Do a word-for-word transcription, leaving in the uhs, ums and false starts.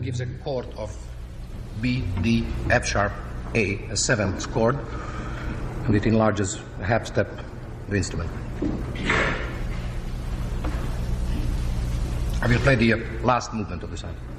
gives a chord of B, D, F sharp, A, a seventh chord, and it enlarges a half step of the instrument. I will play the uh, last movement of the sound.